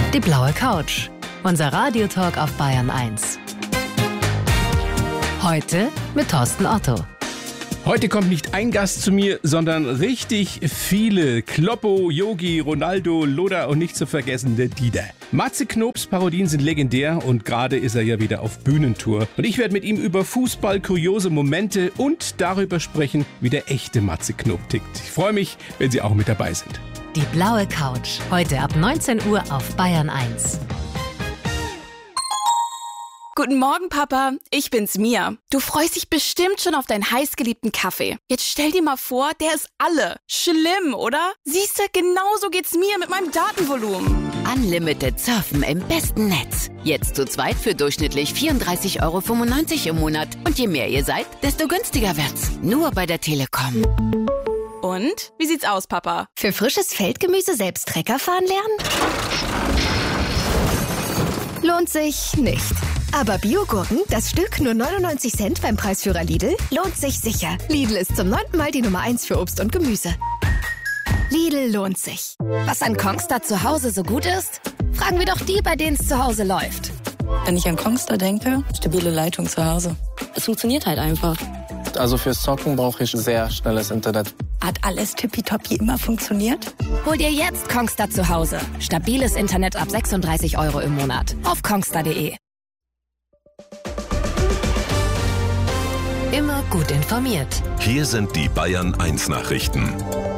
Die blaue Couch. Unser Radiotalk auf Bayern 1. Heute mit Thorsten Otto. Heute kommt nicht ein Gast zu mir, sondern richtig viele. Kloppo, Yogi, Ronaldo, Loda und nicht zu vergessen der Dieter. Matze Knobs Parodien sind legendär und gerade ist er ja wieder auf Bühnentour. Und ich werde mit ihm über Fußball, kuriose Momente und darüber sprechen, wie der echte Matze Knob tickt. Ich freue mich, wenn Sie auch mit dabei sind. Die blaue Couch. Heute ab 19 Uhr auf Bayern 1. Guten Morgen, Papa. Ich bin's, Mia. Du freust dich bestimmt schon auf deinen heißgeliebten Kaffee. Jetzt stell dir mal vor, der ist alle. Schlimm, oder? Siehste, genauso geht's mir mit meinem Datenvolumen. Unlimited Surfen im besten Netz. Jetzt zu zweit für durchschnittlich 34,95 € im Monat. Und je mehr ihr seid, desto günstiger wird's. Nur bei der Telekom. Und? Wie sieht's aus, Papa? Für frisches Feldgemüse selbst Trecker fahren lernen? Lohnt sich nicht. Aber Biogurken, das Stück nur 99 Cent beim Preisführer Lidl, lohnt sich sicher. Lidl ist zum 9. Mal die Nummer 1 für Obst und Gemüse. Lidl lohnt sich. Was an Kongstar zu Hause so gut ist? Fragen wir doch die, bei denen es zu Hause läuft. Wenn ich an Kongstar denke, stabile Leitung zu Hause. Es funktioniert halt einfach. Also fürs Zocken brauche ich sehr schnelles Internet. Hat alles tippitoppi immer funktioniert? Hol dir jetzt Kongstar zu Hause. Stabiles Internet ab 36 € im Monat. Auf kongstar.de. Immer gut informiert. Hier sind die Bayern 1 Nachrichten.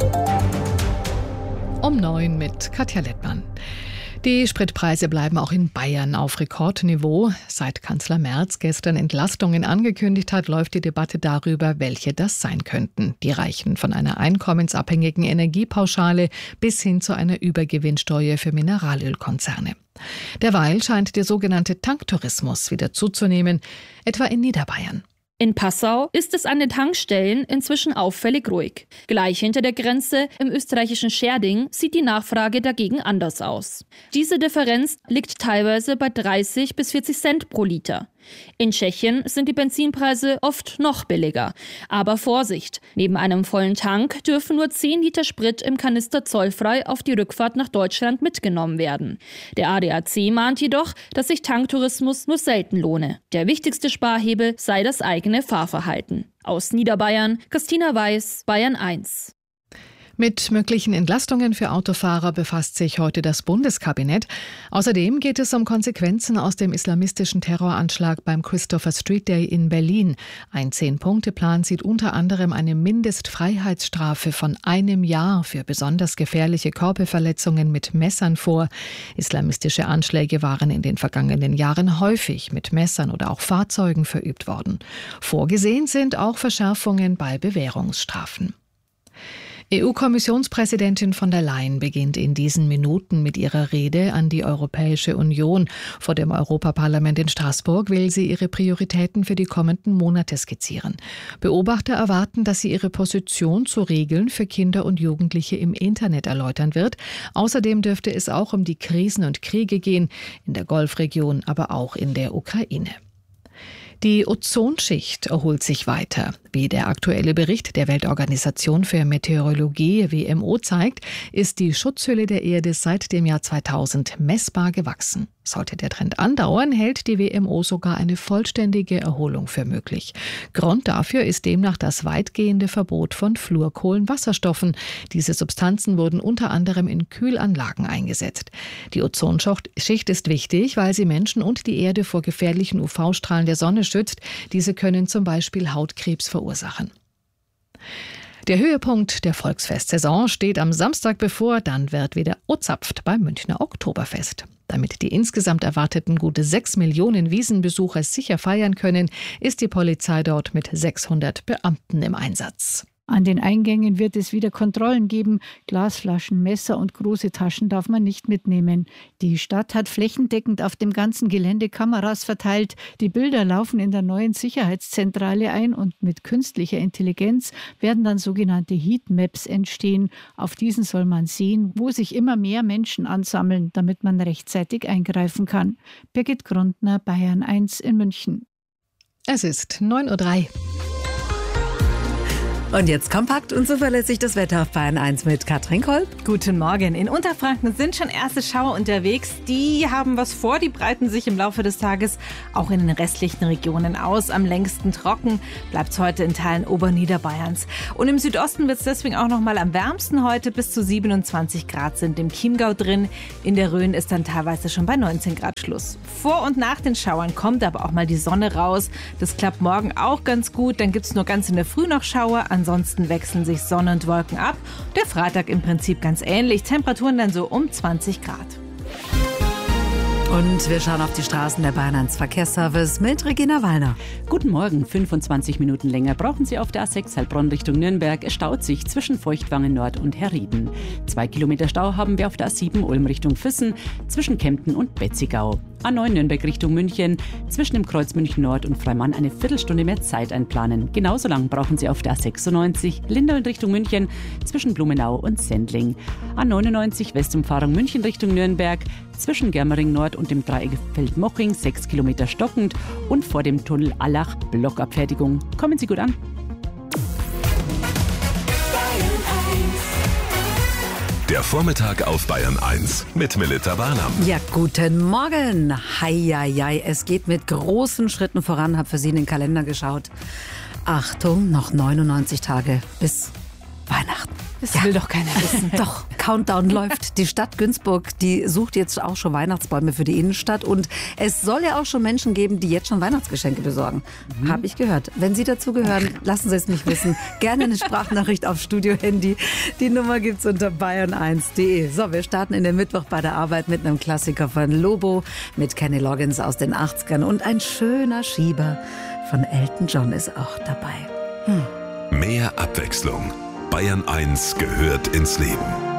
Um 9 mit Katja Lettmann. Die Spritpreise bleiben auch in Bayern auf Rekordniveau. Seit Kanzler Merz gestern Entlastungen angekündigt hat, läuft die Debatte darüber, welche das sein könnten. Die reichen von einer einkommensabhängigen Energiepauschale bis hin zu einer Übergewinnsteuer für Mineralölkonzerne. Derweil scheint der sogenannte Tanktourismus wieder zuzunehmen, etwa in Niederbayern. In Passau ist es an den Tankstellen inzwischen auffällig ruhig. Gleich hinter der Grenze im österreichischen Scherding sieht die Nachfrage dagegen anders aus. Diese Differenz liegt teilweise bei 30 bis 40 Cent pro Liter. In Tschechien sind die Benzinpreise oft noch billiger. Aber Vorsicht, neben einem vollen Tank dürfen nur 10 Liter Sprit im Kanister zollfrei auf die Rückfahrt nach Deutschland mitgenommen werden. Der ADAC mahnt jedoch, dass sich Tanktourismus nur selten lohne. Der wichtigste Sparhebel sei das eigene Fahrverhalten. Aus Niederbayern, Christina Weiß, Bayern 1. Mit möglichen Entlastungen für Autofahrer befasst sich heute das Bundeskabinett. Außerdem geht es um Konsequenzen aus dem islamistischen Terroranschlag beim Christopher Street Day in Berlin. Ein 10-Punkte-Plan sieht unter anderem eine Mindestfreiheitsstrafe von 1 Jahr für besonders gefährliche Körperverletzungen mit Messern vor. Islamistische Anschläge waren in den vergangenen Jahren häufig mit Messern oder auch Fahrzeugen verübt worden. Vorgesehen sind auch Verschärfungen bei Bewährungsstrafen. EU-Kommissionspräsidentin von der Leyen beginnt in diesen Minuten mit ihrer Rede an die Europäische Union. Vor dem Europaparlament in Straßburg will sie ihre Prioritäten für die kommenden Monate skizzieren. Beobachter erwarten, dass sie ihre Position zu Regeln für Kinder und Jugendliche im Internet erläutern wird. Außerdem dürfte es auch um die Krisen und Kriege gehen, in der Golfregion, aber auch in der Ukraine. Die Ozonschicht erholt sich weiter. Wie der aktuelle Bericht der Weltorganisation für Meteorologie WMO zeigt, ist die Schutzhülle der Erde seit dem Jahr 2000 messbar gewachsen. Sollte der Trend andauern, hält die WMO sogar eine vollständige Erholung für möglich. Grund dafür ist demnach das weitgehende Verbot von Fluorkohlenwasserstoffen. Diese Substanzen wurden unter anderem in Kühlanlagen eingesetzt. Die Ozonschicht ist wichtig, weil sie Menschen und die Erde vor gefährlichen UV-Strahlen der Sonne schützt. Diese können zum Beispiel Hautkrebs verursachen. Der Höhepunkt der Volksfestsaison steht am Samstag bevor, dann wird wieder ozapft beim Münchner Oktoberfest. Damit die insgesamt erwarteten gute 6 Millionen Wiesenbesucher sicher feiern können, ist die Polizei dort mit 600 Beamten im Einsatz. An den Eingängen wird es wieder Kontrollen geben. Glasflaschen, Messer und große Taschen darf man nicht mitnehmen. Die Stadt hat flächendeckend auf dem ganzen Gelände Kameras verteilt. Die Bilder laufen in der neuen Sicherheitszentrale ein und mit künstlicher Intelligenz werden dann sogenannte Heatmaps entstehen. Auf diesen soll man sehen, wo sich immer mehr Menschen ansammeln, damit man rechtzeitig eingreifen kann. Birgit Grundner, Bayern 1 in München. Es ist 9:03 Uhr. Und jetzt kompakt und zuverlässig das Wetter auf Bayern 1 mit Katrin Kolb. Guten Morgen. In Unterfranken sind schon erste Schauer unterwegs. Die haben was vor, die breiten sich im Laufe des Tages auch in den restlichen Regionen aus. Am längsten trocken bleibt es heute in Teilen Oberniederbayerns. Und im Südosten wird es deswegen auch noch mal am wärmsten heute. Bis zu 27 Grad sind im Chiemgau drin. In der Rhön ist dann teilweise schon bei 19 Grad Schluss. Vor und nach den Schauern kommt aber auch mal die Sonne raus. Das klappt morgen auch ganz gut. Dann gibt es nur ganz in der Früh noch Schauer. Ansonsten wechseln sich Sonne und Wolken ab. Der Freitag im Prinzip ganz ähnlich. Temperaturen dann so um 20 Grad. Und wir schauen auf die Straßen der Bayern 1 Verkehrsservice mit Regina Wallner. Guten Morgen. 25 Minuten länger brauchen Sie auf der A6 Heilbronn Richtung Nürnberg. Es staut sich zwischen Feuchtwangen Nord und Herrieden. 2 Kilometer Stau haben wir auf der A7 Ulm Richtung Füssen zwischen Kempten und Betzigau. A9 Nürnberg Richtung München. Zwischen dem Kreuz München Nord und Freimann eine Viertelstunde mehr Zeit einplanen. Genauso lang brauchen Sie auf der A96 Lindau in Richtung München zwischen Blumenau und Sendling. A99 Westumfahrung München Richtung Nürnberg zwischen Germering Nord und dem Dreieck Feldmoching 6 Kilometer stockend und vor dem Tunnel Allach Blockabfertigung. Kommen Sie gut an. Der Vormittag auf Bayern 1 mit Melita Barnam. Ja, guten Morgen. Heieiei, es geht mit großen Schritten voran. Hab für Sie in den Kalender geschaut. Achtung, noch 99 Tage bis Weihnachten. Das will doch keiner wissen. Doch, Countdown läuft. Die Stadt Günzburg, die sucht jetzt auch schon Weihnachtsbäume für die Innenstadt. Und es soll ja auch schon Menschen geben, die jetzt schon Weihnachtsgeschenke besorgen. Habe ich gehört. Wenn Sie dazugehören, lassen Sie es mich wissen. Gerne eine Sprachnachricht auf Studio-Handy. Die Nummer gibt's unter bayern1.de. So, wir starten in den Mittwoch bei der Arbeit mit einem Klassiker von Lobo, mit Kenny Loggins aus den 80ern. Und ein schöner Schieber von Elton John ist auch dabei. Mehr Abwechslung. Bayern 1 gehört ins Leben.